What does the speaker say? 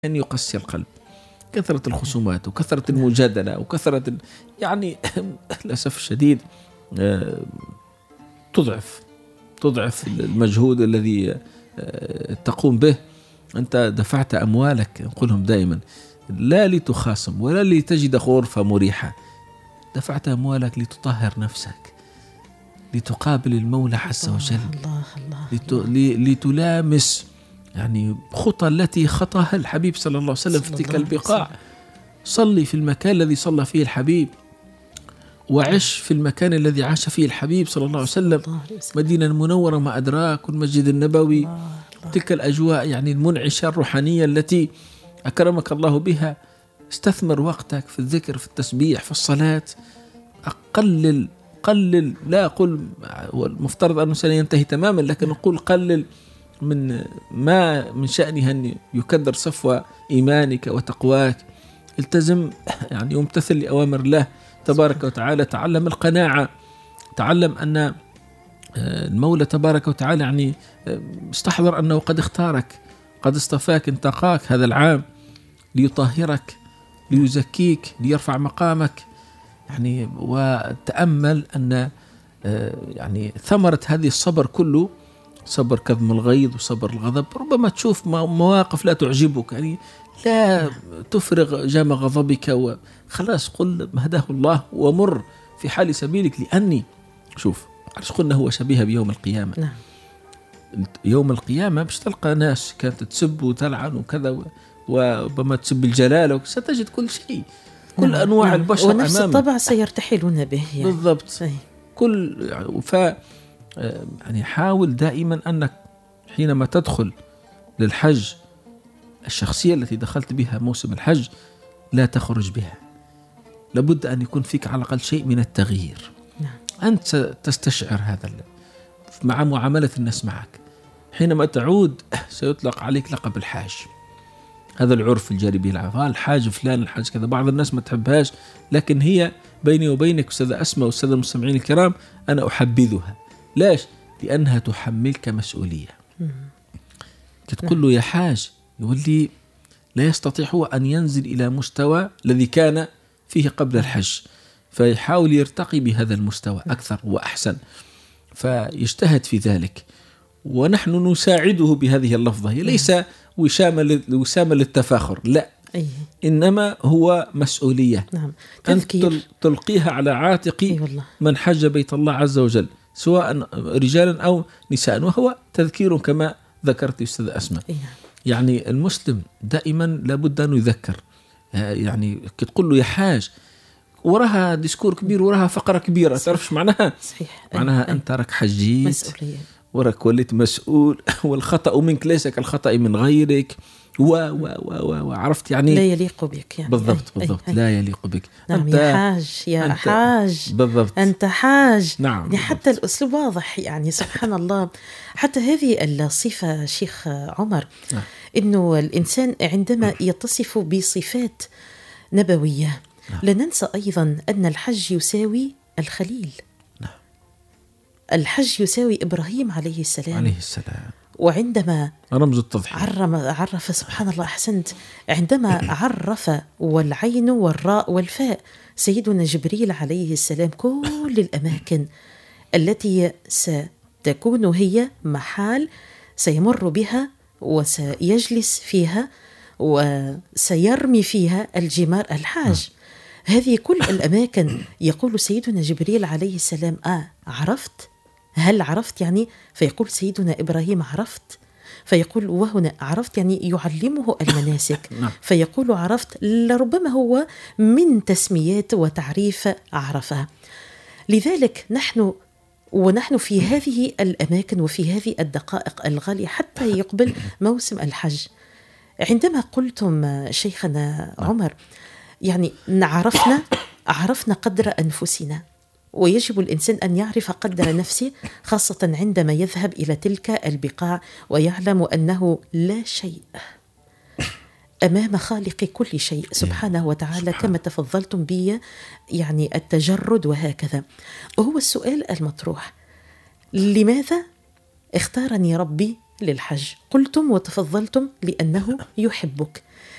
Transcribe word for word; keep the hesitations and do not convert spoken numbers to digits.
أن يقسي القلب. كثرة الخصومات وكثرة المجادلة وكثرة ال... يعني للأسف الشديد تضعف تضعف المجهود الذي تقوم به. أنت دفعت أموالك، نقولهم دائما، لا لتخاصم ولا لتجد غرفة مريحة، دفعت أموالك لتطهر نفسك، لتقابل المولى عز وجل، الله الله لت... لتلامس يعني خطى التي خطاها الحبيب صلى الله عليه وسلم في تلك البقاع. صلي في المكان الذي صلى فيه الحبيب، وعش في المكان الذي عاش فيه الحبيب صلى الله عليه وسلم. مدينة المنورة ما أدراك، والمسجد النبوي، تلك الأجواء يعني المنعشة الروحانية التي أكرمك الله بها. استثمر وقتك في الذكر، في التسبيح، في الصلاة. أقلل قلل لا أقول المفترض أنه سينتهي تماما، لكن نقول قلل من ما من شأنها أن يكدر صفوة إيمانك وتقواك. التزم يعني وامتثل لأوامر الله تبارك وتعالى. تعلم القناعة، تعلم أن المولى تبارك وتعالى يعني استحضر أنه قد اختارك، قد اصطفاك، انتقاك هذا العام ليطهرك، ليزكيك، ليرفع مقامك يعني. وتأمل أن يعني ثمرة هذه الصبر كله صبر كظم الغيظ وصبر الغضب. ربما تشوف مواقف لا تعجبك، يعني لا تفرغ جام غضبك وخلاص، قل ما هداه الله ومر في حال سبيلك. لأني شوف علاش قلنا هو شبيه بيوم القيامة. نعم. يوم القيامة باش تلقى ناس كانت تسب وتلعن وكذا، وربما تسب الجلالة، ستجد كل شيء، كل نعم. أنواع نعم. البشر أمامك، ونفس الطبع سيرتحلون به يعني. بالضبط. صحيح. كل ف يعني حاول دائما أنك حينما تدخل للحج، الشخصية التي دخلت بها موسم الحج لا تخرج بها. لابد أن يكون فيك على الأقل شيء من التغيير. نعم. أنت تستشعر هذا مع معاملة الناس معك. حينما تعود سيطلق عليك لقب الحاج، هذا العرف الجاري به العام، الحاج فلان، الحاج كذا. بعض الناس ما تحبهاش، لكن هي بيني وبينك أستاذ أسماء وأستاذ المستمعين الكرام، أنا أحبذها. ليش؟ لأنها تحملك مسؤولية. تقول له يا حاج، يولي لا يستطيع هو أن ينزل إلى مستوى الذي كان فيه قبل الحج، فيحاول يرتقي بهذا المستوى أكثر وأحسن، فيجتهد في ذلك. ونحن نساعده بهذه اللفظة، هي ليس وسامة وسامة للتفاخر، لا، أيه. إنما هو مسؤولية. نعم. أنت تلقيها على عاتق أيه من حج بيت الله عز وجل، سواء رجالا أو نساء، وهو تذكير كما ذكرت أستاذ أسماء. أيه. يعني المسلم دائما لابد أن يذكر، يعني تقول له يا حاج وراها ديسكور كبير، وراها فقرة كبيرة، تعرفش معناها؟ صحيح. معناها أيه. أنت راك حجيت، مسؤولية، وراك وليت مسؤول، والخطأ منك ليس كالخطأ من غيرك، و و و وعرفت يعني لا يليق بك يعني. بالضبط. أي بالضبط. أي. لا يليق بك. نعم. أنت يا حاج يا أنت حاج بالضبط. أنت حاج. نعم. يعني حتى الأسلوب واضح يعني. سبحان الله. حتى هذه الصفة شيخ عمر، نعم. إنه الإنسان عندما يتصف بصفات نبوية، نعم. لا ننسى أيضا أن الحج يساوي الخليل. نعم. الحج يساوي إبراهيم عليه السلام عليه السلام. وعندما رمز التضحية عرف, عرف سبحان الله، أحسنت، عندما عرف والعين والراء والفاء سيدنا جبريل عليه السلام كل الأماكن التي ستكون هي محال سيمر بها وسيجلس فيها وسيرمي فيها الجمار الحاج. هذه كل الأماكن يقول سيدنا جبريل عليه السلام آه عرفت؟ هل عرفت يعني؟ فيقول سيدنا إبراهيم عرفت؟ فيقول وهنا عرفت يعني يعلمه المناسك. فيقول عرفت، لربما هو من تسميات وتعريف عرفها. لذلك نحن ونحن في هذه الأماكن وفي هذه الدقائق الغالية حتى يقبل موسم الحج، عندما قلتم شيخنا عمر يعني عرفنا عرفنا قدر أنفسنا، ويجب الإنسان أن يعرف قدر نفسه، خاصة عندما يذهب إلى تلك البقاع ويعلم أنه لا شيء أمام خالق كل شيء سبحانه وتعالى، كما تفضلتم بي يعني التجرد وهكذا. وهو السؤال المطروح، لماذا اختارني ربي للحج؟ قلتم وتفضلتم لأنه يحبك.